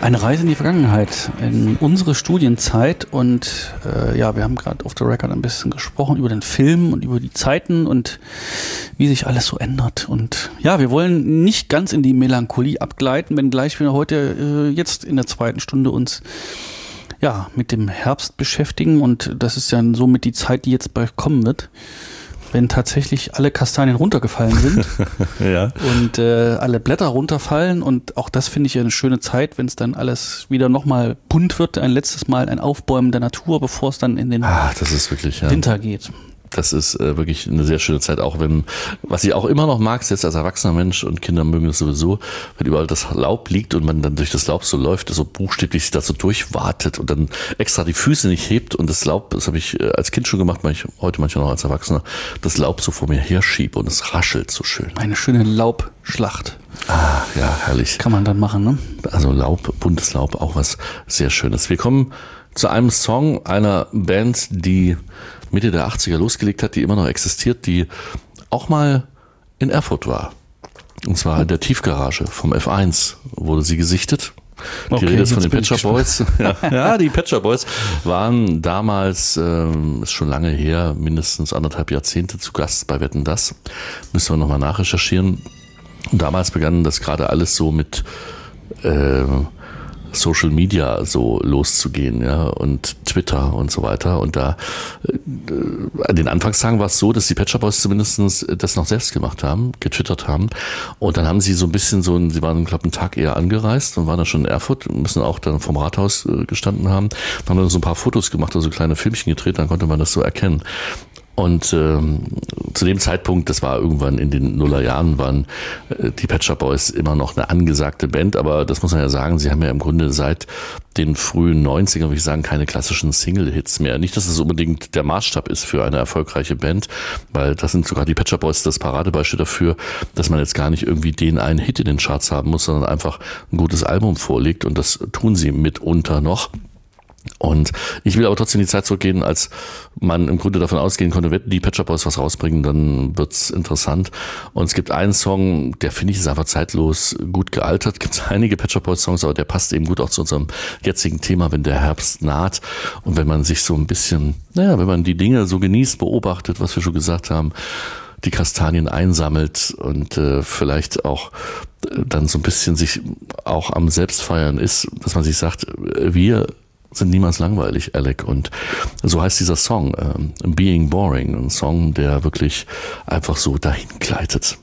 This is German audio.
Eine Reise in die Vergangenheit, in unsere Studienzeit und wir haben gerade auf the record ein bisschen gesprochen über den Film und über die Zeiten und wie sich alles so ändert. Und ja, wir wollen nicht ganz in die Melancholie abgleiten, wenngleich wir heute jetzt in der zweiten Stunde uns mit dem Herbst beschäftigen und das ist ja somit die Zeit, die jetzt bald kommen wird. Wenn tatsächlich alle Kastanien runtergefallen sind und alle Blätter runterfallen. Und auch das finde ich ja eine schöne Zeit, wenn es dann alles wieder nochmal bunt wird. Ein letztes Mal ein Aufbäumen der Natur, bevor es dann in den Winter geht. Das ist wirklich eine sehr schöne Zeit, auch wenn, was ich auch immer noch mag, jetzt als erwachsener Mensch und Kinder mögen das sowieso, wenn überall das Laub liegt und man dann durch das Laub so läuft, so buchstäblich sich da so durchwartet und dann extra die Füße nicht hebt und das Laub, das habe ich als Kind schon gemacht, heute manchmal noch als Erwachsener, das Laub so vor mir herschiebe und es raschelt so schön. Eine schöne Laubschlacht. Ah, ja, herrlich. Kann man dann machen, ne? Also Laub, buntes Laub, auch was sehr Schönes. Wir kommen zu einem Song einer Band, die Mitte der 80er losgelegt hat, die immer noch existiert, die auch mal in Erfurt war. Und zwar in der Tiefgarage vom F1 wurde sie gesichtet. Die Rede ist von den Pet Shop Boys. Ja, die Pet Shop Boys waren damals, ist schon lange her, mindestens 1,5 Jahrzehnte zu Gast bei Wetten, dass. Müssen wir nochmal nachrecherchieren. Und damals begann das gerade alles so mit Social Media so loszugehen, ja, und Twitter und so weiter. Und da an den Anfangstagen war es so, dass die Pet Shop Boys zumindest das noch selbst gemacht haben, getwittert haben. Und dann haben sie so ein bisschen sie waren, glaube ich, einen Tag eher angereist und waren dann schon in Erfurt, müssen auch dann vom Rathaus gestanden haben, haben dann so ein paar Fotos gemacht, also kleine Filmchen gedreht, dann konnte man das so erkennen. Und zu dem Zeitpunkt, das war irgendwann in den Nullerjahren, waren die Pet Shop Boys immer noch eine angesagte Band, aber das muss man ja sagen, sie haben ja im Grunde seit den frühen 90ern, würde ich sagen, keine klassischen Single-Hits mehr. Nicht, dass es unbedingt der Maßstab ist für eine erfolgreiche Band, weil das sind sogar die Pet Shop Boys das Paradebeispiel dafür, dass man jetzt gar nicht irgendwie den einen Hit in den Charts haben muss, sondern einfach ein gutes Album vorlegt und das tun sie mitunter noch. Und ich will aber trotzdem die Zeit zurückgehen, als man im Grunde davon ausgehen konnte, wenn die Pet Shop Boys was rausbringen, dann wird's interessant. Und es gibt einen Song, der finde ich ist einfach zeitlos gut gealtert. Gibt es einige Pet Shop Boys Songs, aber der passt eben gut auch zu unserem jetzigen Thema, wenn der Herbst naht und wenn man sich so ein bisschen, wenn man die Dinge so genießt, beobachtet, was wir schon gesagt haben, die Kastanien einsammelt und vielleicht auch dann so ein bisschen sich auch am Selbstfeiern ist, dass man sich sagt, wir sind niemals langweilig, Alec. Und so heißt dieser Song, Being Boring, ein Song, der wirklich einfach so dahin gleitet.